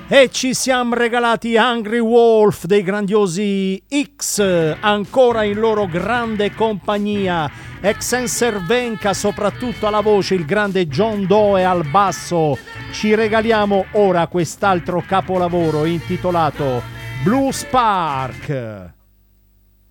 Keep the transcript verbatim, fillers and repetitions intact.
E ci siamo regalati Hungry Wolf dei grandiosi X, ancora in loro grande compagnia, Exencervenka soprattutto alla voce, il grande John Doe al basso. Ci regaliamo ora quest'altro capolavoro intitolato Blue Spark.